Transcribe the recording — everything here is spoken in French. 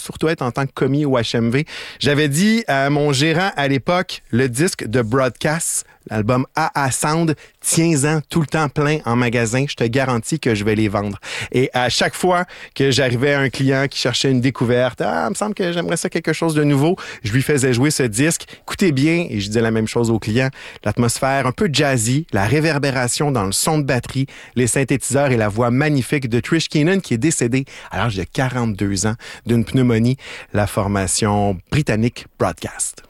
surtout être en tant que commis au HMV. J'avais dit à mon gérant à l'époque, le disque de Broadcast, l'album AA Sound, tiens-en tout le temps plein en magasin. Je te garantis que je vais les vendre. Et à chaque fois que j'arrivais à un client qui cherchait une découverte, il me semble que j'aimerais ça quelque chose de nouveau, je lui faisais jouer ce disque. Écoutez bien, et je disais la même chose au client, l'atmosphère un peu jazzy, la réverbération dans le son de batterie, les synthétiseurs et la voix magnifique de Trish Keenan qui est décédée à l'âge de 42 ans d'une pneumonie, la formation britannique Broadcast.